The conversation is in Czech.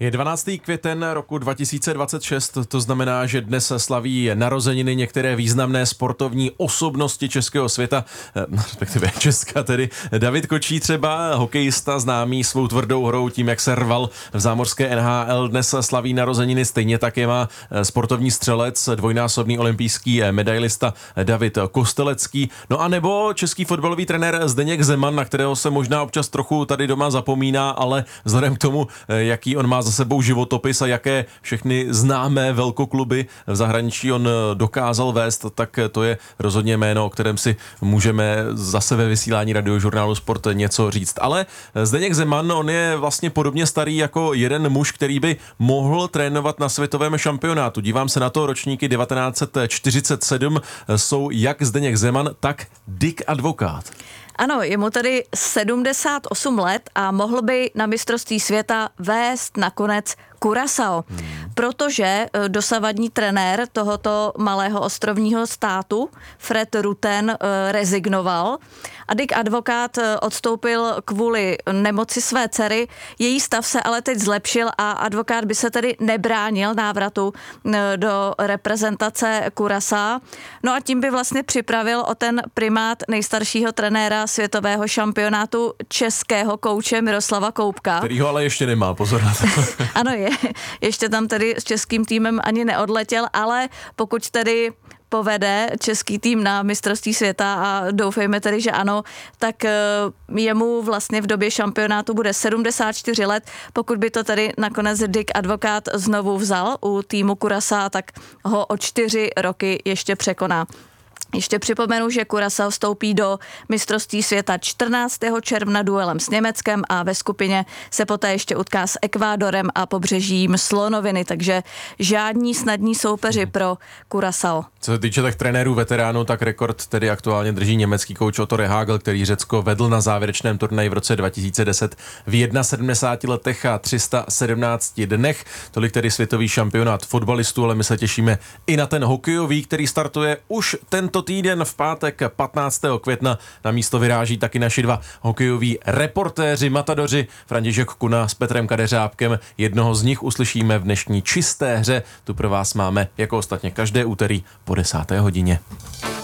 Je 12. květen roku 2026, to znamená, že dnes slaví narozeniny některé významné sportovní osobnosti českého světa, respektive Česka tedy. David Kočí třeba, hokejista známý svou tvrdou hrou tím, jak se rval v zámořské NHL, dnes slaví narozeniny, stejně také má sportovní střelec, dvojnásobný olympijský medailista David Kostelecký. No a nebo český fotbalový trenér Zdeněk Zeman, na kterého se možná občas trochu tady doma zapomíná, ale vzhledem k tomu, jaký on má za sebou životopis a jaké všechny známé velkokluby v zahraničí on dokázal vést, tak to je rozhodně jméno, o kterém si můžeme zase ve vysílání Radiožurnálu Sport něco říct. Ale Zdeněk Zeman, on je vlastně podobně starý jako jeden muž, který by mohl trénovat na světovém šampionátu. Dívám se na to, ročníky 1947 jsou jak Zdeněk Zeman, tak Dick Advokát. Ano, je mu tedy 78 let a mohl by na mistrovství světa vést nakonec Curaçao, protože dosavadní trenér tohoto malého ostrovního státu, Fred Rutten, rezignoval a Dick Advokát odstoupil kvůli nemoci své dcery. Její stav se ale teď zlepšil a Advokát by se tedy nebránil návratu do reprezentace Curaçao. No a tím by vlastně připravil o ten primát nejstaršího trenéra světového šampionátu českého kouče Miroslava Koubka. Kterýho ale ještě nemá, pozor na to. Ano, ještě tam tedy s českým týmem ani neodletěl, ale pokud tedy povede český tým na mistrovství světa a doufejme tedy, že ano, tak jemu vlastně v době šampionátu bude 74 let. Pokud by to tedy nakonec Dick Advokát znovu vzal u týmu Curaçao, tak ho o 4 roky ještě překoná. Ještě připomenu, že Curaçao vstoupí do mistrovství světa 14. června duelem s Německem a ve skupině se poté ještě utká s Ekvádorem a pobřežím Slonoviny, takže žádní snadní soupeři pro Curaçao. Co se týče tak trenérů veteránů, tak rekord tedy aktuálně drží německý kouč Otto Rehhagel, který Řecko vedl na závěrečném turnaji v roce 2010 v 71 letech a 317 dnech. Tolik tedy světový šampionát fotbalistů, ale my se těšíme i na ten hokejový, který startuje už tento týden v pátek 15. května. Na místo vyráží taky naši dva hokejoví reportéři, matadoři František Kuna s Petrem Kadeřábkem. Jednoho z nich uslyšíme v dnešní čisté hře. Tu pro vás máme jako ostatně každé úterý po 10. hodině.